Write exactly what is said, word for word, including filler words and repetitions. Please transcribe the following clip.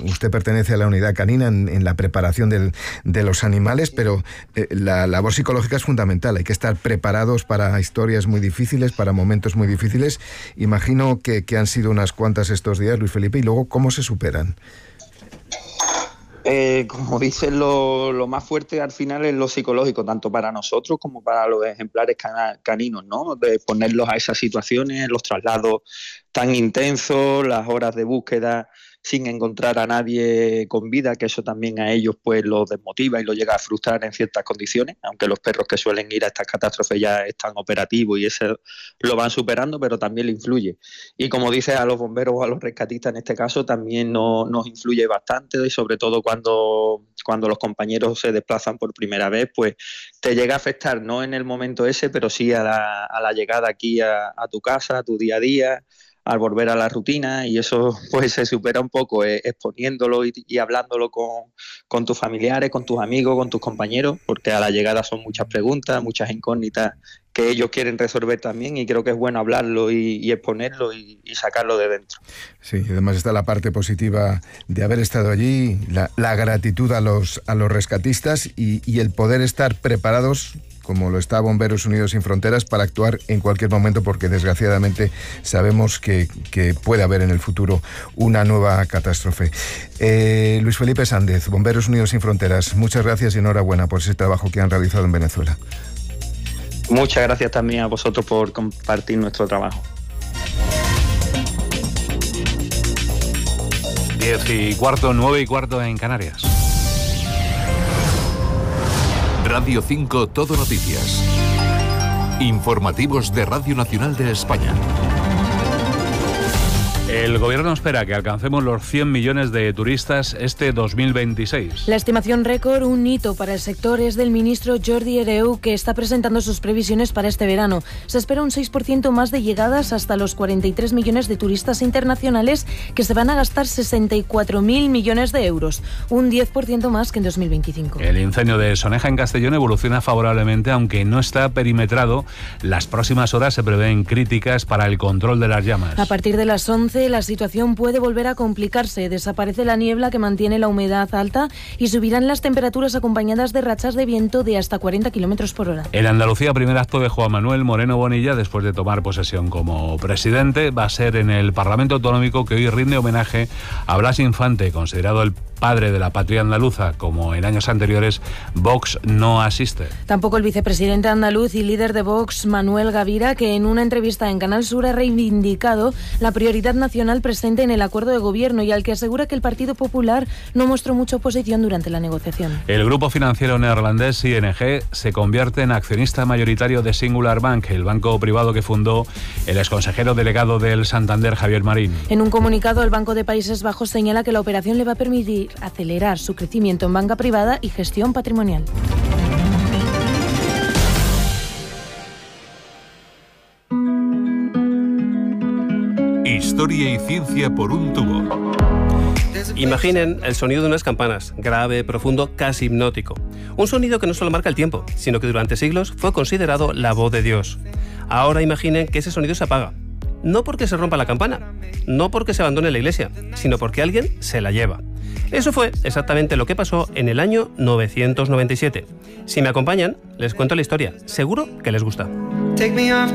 usted pertenece a la unidad canina en, en la preparación del, de los animales, pero eh, la labor psicológica es fundamental. Hay que estar preparados para historias muy difíciles, para momentos muy difíciles. Imagino que, que han sido unas cuantas estos días, Luis Felipe, y luego, ¿cómo se superan? Eh, como dicen, lo, lo más fuerte al final es lo psicológico, tanto para nosotros como para los ejemplares cana, caninos, ¿no? De ponerlos a esas situaciones, los traslados tan intensos, las horas de búsqueda sin encontrar a nadie con vida, que eso también a ellos pues los desmotiva y los llega a frustrar en ciertas condiciones, aunque los perros que suelen ir a estas catástrofes ya están operativos y eso lo van superando, pero también le influye. Y como dices, a los bomberos o a los rescatistas en este caso también no, nos influye bastante, y sobre todo cuando, cuando los compañeros se desplazan por primera vez, pues te llega a afectar, no en el momento ese, pero sí a la, a la llegada aquí a, a tu casa, a tu día a día, al volver a la rutina, y eso pues se supera un poco eh, exponiéndolo y, y hablándolo con, con tus familiares, con tus amigos, con tus compañeros, porque a la llegada son muchas preguntas, muchas incógnitas que ellos quieren resolver también, y creo que es bueno hablarlo y, y exponerlo y, y sacarlo de dentro. Sí, además está la parte positiva de haber estado allí, la, la gratitud a los, a los rescatistas y, y el poder estar preparados, como lo está Bomberos Unidos Sin Fronteras, para actuar en cualquier momento, porque desgraciadamente sabemos que, que puede haber en el futuro una nueva catástrofe. Eh, Luis Felipe Sández, Bomberos Unidos Sin Fronteras, muchas gracias y enhorabuena por ese trabajo que han realizado en Venezuela. Muchas gracias también a vosotros por compartir nuestro trabajo. Diez y cuarto, nueve y cuarto en Canarias. Radio cinco Todo Noticias. Informativos de Radio Nacional de España. El gobierno espera que alcancemos los cien millones de turistas este dos mil veintiséis. La estimación récord, un hito para el sector, es del ministro Jordi Hereu, que está presentando sus previsiones para este verano. Se espera un seis por ciento más de llegadas, hasta los cuarenta y tres millones de turistas internacionales, que se van a gastar sesenta y cuatro mil millones de euros, un diez por ciento más que en dos mil veinticinco. El incendio de Soneja en Castellón evoluciona favorablemente, aunque no está perimetrado. Las próximas horas se prevén críticas para el control de las llamas. A partir de las once, la situación puede volver a complicarse. Desaparece la niebla que mantiene la humedad alta y subirán las temperaturas, acompañadas de rachas de viento de hasta cuarenta kilómetros por hora. En Andalucía, primer acto de Juan Manuel Moreno Bonilla después de tomar posesión como presidente va a ser en el Parlamento Autonómico, que hoy rinde homenaje a Blas Infante, considerado el padre de la patria andaluza. Como en años anteriores, Vox no asiste. Tampoco el vicepresidente andaluz y líder de Vox, Manuel Gavira, que en una entrevista en Canal Sur ha reivindicado la prioridad nacional presente en el acuerdo de gobierno, y al que asegura que el Partido Popular no mostró mucha oposición durante la negociación. El grupo financiero neerlandés I N G se convierte en accionista mayoritario de Singular Bank, el banco privado que fundó el exconsejero delegado del Santander, Javier Marín. En un comunicado, el Banco de Países Bajos señala que la operación le va a permitir acelerar su crecimiento en banca privada y gestión patrimonial. Historia y ciencia por un tubo. Imaginen el sonido de unas campanas, grave, profundo, casi hipnótico. Un sonido que no solo marca el tiempo, sino que durante siglos fue considerado la voz de Dios. Ahora imaginen que ese sonido se apaga. No porque se rompa la campana, no porque se abandone la iglesia, sino porque alguien se la lleva. Eso fue exactamente lo que pasó en el año novecientos noventa y siete. Si me acompañan, les cuento la historia. Seguro que les gusta.